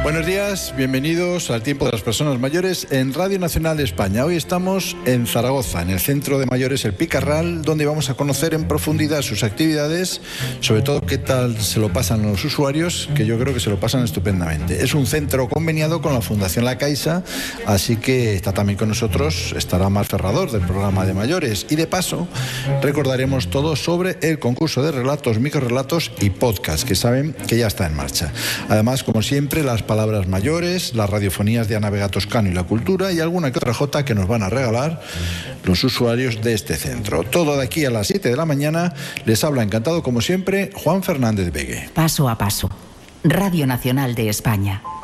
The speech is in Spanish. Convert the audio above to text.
Buenos días, bienvenidos al Tiempo de las Personas Mayores en Radio Nacional de España. Hoy estamos en Zaragoza, en el Centro de Mayores El Picarral, donde vamos a conocer en profundidad sus actividades, sobre todo qué tal se lo pasan los usuarios, que yo creo que se lo pasan estupendamente. Es un centro conveniado con la Fundación La Caixa, así que está también con nosotros, estará Mar Ferrador del programa de mayores. Y de paso, recordaremos todo sobre el concurso de relatos, microrelatos y podcast, que saben que ya está en marcha. Además, como siempre, las palabras mayores, las radiofonías de Ana Vega Toscano y la cultura y alguna que otra jota que nos van a regalar los usuarios de este centro. Todo de aquí a las 7 de la mañana. Les habla encantado, como siempre, Juan Fernández Vegue. Paso a paso. Radio Nacional de España.